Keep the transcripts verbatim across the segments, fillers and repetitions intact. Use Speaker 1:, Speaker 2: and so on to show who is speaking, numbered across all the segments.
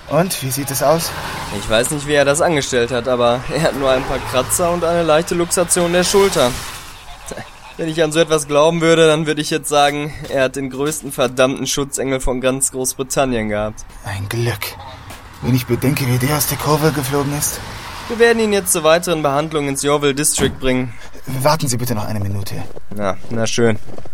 Speaker 1: Und, wie sieht es aus?
Speaker 2: Ich weiß nicht, wie er das angestellt hat, aber er hat nur ein paar Kratzer und eine leichte Luxation der Schulter. Wenn ich an so etwas glauben würde, dann würde ich jetzt sagen, er hat den größten verdammten Schutzengel von ganz Großbritannien gehabt.
Speaker 1: Ein Glück. Wenn ich bedenke, wie der aus der Kurve geflogen ist.
Speaker 2: Wir werden ihn jetzt zur weiteren Behandlung ins Yeovil District bringen.
Speaker 1: Warten Sie bitte noch eine Minute.
Speaker 2: Na, na schön.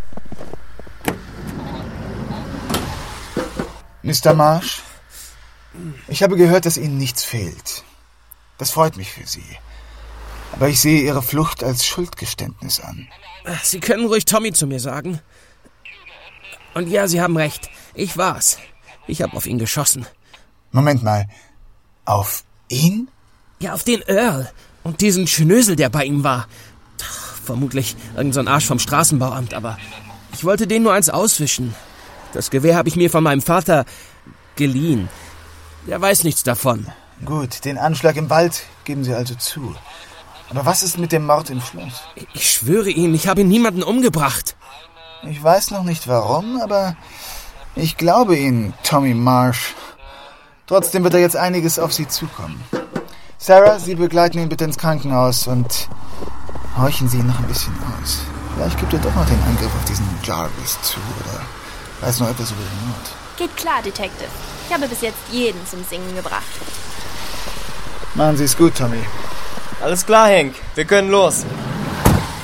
Speaker 1: Mister Marsh, ich habe gehört, dass Ihnen nichts fehlt. Das freut mich für Sie. Aber ich sehe Ihre Flucht als Schuldgeständnis an.
Speaker 3: Sie können ruhig Tommy zu mir sagen. Und ja, Sie haben recht. Ich war's. Ich habe auf ihn geschossen.
Speaker 1: Moment mal. Auf ihn?
Speaker 3: Ja, auf den Earl. Und diesen Schnösel, der bei ihm war. Vermutlich irgend so ein Arsch vom Straßenbauamt, aber ich wollte den nur eins auswischen. Das Gewehr habe ich mir von meinem Vater geliehen. Der weiß nichts davon.
Speaker 1: Gut, den Anschlag im Wald geben Sie also zu. Aber was ist mit dem Mord im Schloss?
Speaker 3: Ich schwöre Ihnen, ich habe niemanden umgebracht.
Speaker 1: Ich weiß noch nicht warum, aber ich glaube Ihnen, Tommy Marsh. Trotzdem wird da jetzt einiges auf Sie zukommen. Sarah, Sie begleiten ihn bitte ins Krankenhaus und horchen Sie ihn noch ein bisschen aus. Vielleicht gibt er doch noch den Angriff auf diesen Jarvis zu oder weiß noch etwas über den Mord.
Speaker 4: Geht klar, Detective. Ich habe bis jetzt jeden zum Singen gebracht.
Speaker 1: Machen Sie es gut, Tommy.
Speaker 2: Alles klar, Hank. Wir können los.